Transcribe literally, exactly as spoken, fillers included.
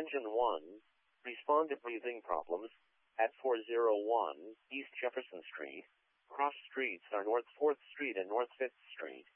Engine one, respond to breathing problems at four oh one East Jefferson Street. Cross streets are North fourth Street and North fifth Street.